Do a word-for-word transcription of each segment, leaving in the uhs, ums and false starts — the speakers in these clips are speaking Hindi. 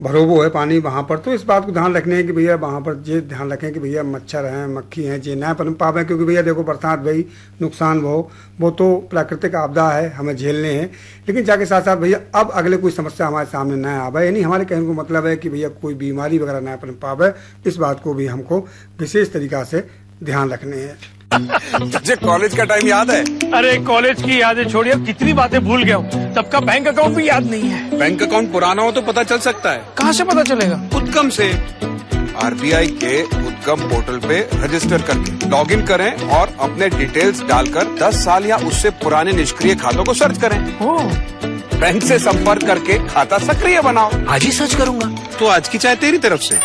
भरो वो है पानी वहाँ पर, तो इस बात को ध्यान रखने है कि भैया वहाँ पर ये ध्यान रखें कि भैया मच्छर हैं, मक्खी हैं, जे ना पन पावे, क्योंकि भैया देखो बरसात भाई नुकसान वो वो तो प्राकृतिक आपदा है, हमें झेलने हैं। लेकिन जाके साथ साथ भैया अब अगले कोई समस्या हमारे सामने न आवे, यानी हमारे कहने को मतलब है कि भैया कोई बीमारी वगैरह ना पन पावे, इस बात को भी हमको विशेष तरीका से ध्यान रखने हैं। तुझे कॉलेज का टाइम याद है? अरे कॉलेज की यादें छोड़िए, कितनी बातें भूल गया हूँ। सबका बैंक अकाउंट भी याद नहीं है। बैंक अकाउंट पुराना हो तो पता चल सकता है। कहाँ से पता चलेगा? उद्गम से। आरबीआई के उद्गम पोर्टल पे रजिस्टर करके लॉग इन करें और अपने डिटेल्स डालकर दस साल या उससे पुराने निष्क्रिय खातों को सर्च करें। बैंक से संपर्क करके खाता सक्रिय बनाओ। आज ही सर्च करूंगा। तो आज की चाय तेरी तरफ से।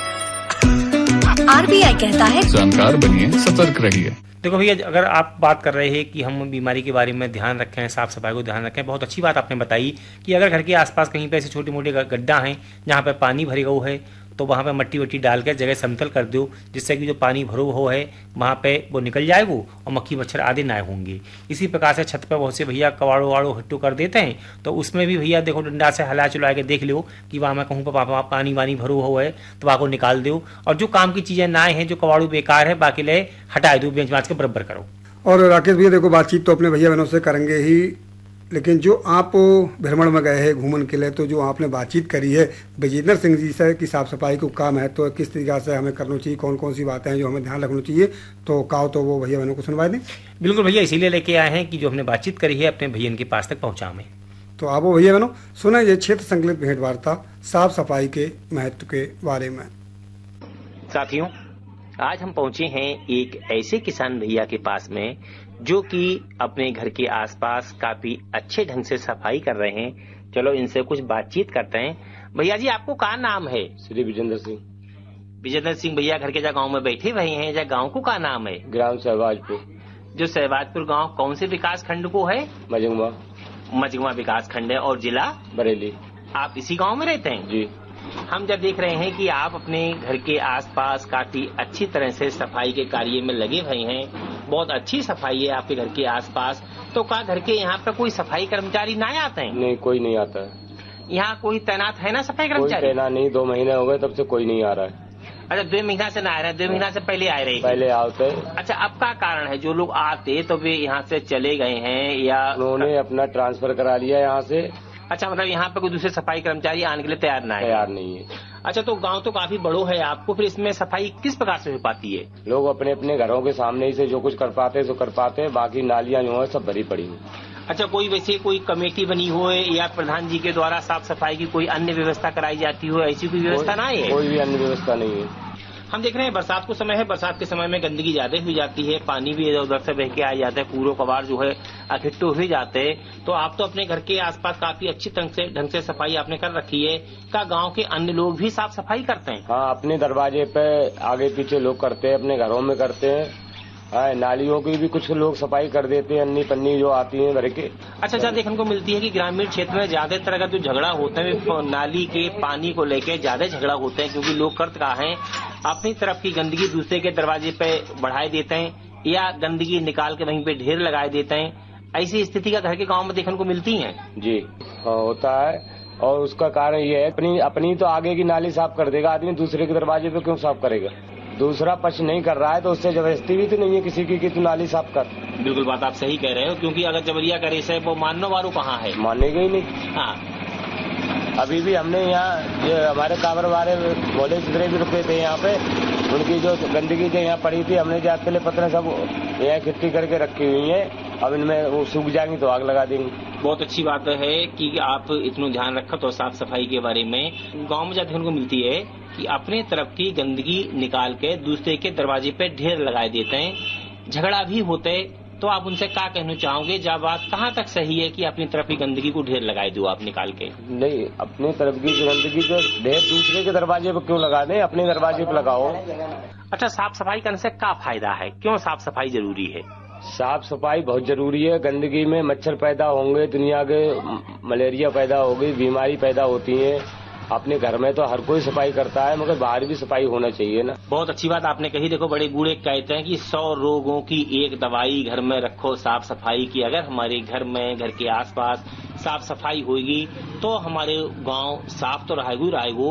आरबीआई कहता है जानकार बनिए, सतर्क रहिए। देखो भैया, अगर आप बात कर रहे हैं कि हम बीमारी के बारे में ध्यान रखें, साफ सफाई को ध्यान रखें, बहुत अच्छी बात आपने बताई कि अगर घर के आसपास कहीं पे ऐसे छोटे मोटे गड्ढा हैं जहाँ पे पानी भरे हुए है, तो वहाँ पे मट्टी वट्टी डाल कर जगह समतल कर दो, जिससे कि जो पानी भरो हो है वहाँ पे वो निकल जाए वो, और मक्खी मच्छर आदि ना होंगे। इसी प्रकार से छत पर बहुत से भैया कवाड़ो वाड़ो हट्टू कर देते हैं, तो उसमें भी भैया देखो डंडा से हला चला के देख लो कि वहाँ में कहूँ पर पानी वानी भरो हो है तो वहाँ को निकाल दो, और जो काम की चीज़ें ना हैं, जो कवाड़ू बेकार है, बाकी ले हटा दो, बेंच माच के बराबर करो। और राकेश भैया देखो, बातचीत तो अपने भैया बहनों से करेंगे ही, लेकिन जो आप भ्रमण में गए हैं घूमन के लिए, तो जो आपने बातचीत करी है विजेंद्र सिंह जी से कि साफ सफाई को काम है, तो किस तरीके से हमें करना चाहिए, कौन कौन सी बातें हैं जो हमें ध्यान रखना चाहिए, तो कहो तो वो भैया बहनों को सुनवा दें। बिल्कुल भैया, इसीलिए लेके आए हैं कि जो हमने बातचीत करी है अपने भैया के पास तक पहुँचा में। तो आप वो भैया बहनों सुने ये क्षेत्र संकलित भेंट वार्ता साफ सफाई के महत्व के बारे में। साथियों, आज हम पहुंचे हैं एक ऐसे किसान भैया के पास में जो कि अपने घर के आसपास काफी अच्छे ढंग से सफाई कर रहे हैं। चलो इनसे कुछ बातचीत करते हैं। भैया जी, आपको क्या नाम है? श्री विजेंद्र सिंह। विजेंद्र सिंह भैया घर के जा गांव में बैठे हुए हैं, जा गांव को क्या नाम है? ग्राम सहबाजपुर। जो सहबाजपुर गांव कौन से विकास खंड को है? मजगवा। मजगवा विकास खंड है। और जिला? बरेली। आप इसी गाँव में रहते हैं? जी। हम जब देख रहे हैं कि आप अपने घर के आसपास काफी अच्छी तरह से सफाई के कार्य में लगे हुए हैं, बहुत अच्छी सफाई है आपके घर के आसपास, तो क्या घर के यहाँ पे कोई सफाई कर्मचारी ना आते हैं? नहीं, कोई नहीं आता है। यहाँ कोई तैनात है ना सफाई कर्मचारी? कोई तैनात नहीं, दो महीने हो गए तब से कोई नहीं आ रहा है। अच्छा, दो महीना से ना आ रहे हैं? दो महीना से पहले आए रहे? पहले आते। अच्छा, अब क्या कारण है? जो लोग आते तो वे यहाँ से चले गए हैं या उन्होंने अपना ट्रांसफर करा लिया यहाँ से? अच्छा, मतलब यहाँ पे कोई दूसरे सफाई कर्मचारी आने के लिए तैयार ना है? तैयार नहीं है। अच्छा, तो गांव तो काफी बड़ो है आपको, फिर इसमें सफाई किस प्रकार से हो पाती है? लोग अपने अपने घरों के सामने ही से जो कुछ कर पाते हैं सो कर पाते हैं, बाकी नालियां जो है सब भरी पड़ी है। अच्छा, कोई वैसे कोई कमेटी बनी हो या प्रधान जी के द्वारा साफ सफाई की कोई अन्य व्यवस्था कराई जाती हो, ऐसी कोई व्यवस्था ना है? कोई भी अन्य व्यवस्था नहीं है। हम देख रहे हैं बरसात को समय है, बरसात के समय में गंदगी ज्यादा हो जाती है, पानी भी इधर उधर से बह के आ जाता है, कूड़ो कबाड़ जो है इकट्ठे हो जाते हैं। तो आप तो अपने घर के आसपास काफी अच्छी ढंग से ढंग से सफाई आपने कर रखी है, क्या गांव के अन्य लोग भी साफ सफाई करते हैं? हाँ, अपने दरवाजे पे आगे पीछे लोग करते हैं, अपने घरों में करते हैं। हाँ, नालियों की भी कुछ लोग सफाई कर देते हैं, अन्नी पन्नी जो आती है भर के। अच्छा अच्छा, देखने को मिलती है कि ग्रामीण क्षेत्र में ज्यादातर का जो झगड़ा होता है नाली के पानी को लेके ज्यादा झगड़ा होते हैं, क्योंकि लोग करते क्या है, अपनी तरफ की गंदगी दूसरे के दरवाजे पे बढ़ाए देते हैं या गंदगी निकाल के वहीं पे ढेर लगाए देते हैं। ऐसी स्थिति का घर के गाँव में देखने को मिलती है। जी हाँ, होता है। और उसका कारण ये है, अपनी अपनी तो आगे की नाली साफ कर देगा आदमी, दूसरे के दरवाजे पे क्यों साफ करेगा? दूसरा पक्ष नहीं कर रहा है तो उससे जबरदस्ती भी तो नहीं है किसी की कि तू नाली साफ कर। बिल्कुल बात आप सही कह रहे हो, क्योंकि अगर जबरिया करे से वो मानने वालों कहाँ है? मानेगा ही नहीं। हाँ, अभी भी हमने यहाँ ये हमारे काबर वाले भोले चित्रे भी रुके थे यहाँ पे, उनकी जो गंदगी जो यहाँ पड़ी थी हमने जाते ले पत्थर सब यहाँ इकट्ठी करके रखी हुई है, अब इनमें वो सूख जाएंगी तो आग लगा देंगे। बहुत अच्छी बात है कि आप इतना ध्यान रखो तो साफ सफाई के बारे में। गांव में जाते उनको मिलती है कि अपने तरफ की गंदगी निकाल के दूसरे के दरवाजे पे ढेर लगाए देते हैं, झगड़ा भी होते, तो आप उनसे क्या कहना चाहोगे? जब बात कहाँ तक सही है कि अपनी तरफ की गंदगी को ढेर लगाए दो आप निकाल के? नहीं, अपने तरफ की गंदगी को ढेर दूसरे के दरवाजे पे क्यों लगा दें, अपने दरवाजे पे लगाओ। अच्छा, साफ सफाई करने से क्या फायदा है? क्यों साफ सफाई जरूरी है? साफ सफाई बहुत जरूरी है। गंदगी में मच्छर पैदा होंगे, दुनिया के मलेरिया पैदा होगी, बीमारी पैदा होती है। अपने घर में तो हर कोई सफाई करता है, मगर बाहर भी सफाई होना चाहिए ना। बहुत अच्छी बात आपने कही। देखो, बड़े बूढ़े कहते हैं कि सौ रोगों की एक दवाई घर में रखो साफ सफाई की। अगर हमारे घर में घर के आसपास साफ सफाई होगी तो हमारे गांव साफ तो रहेगो ही रहेगो।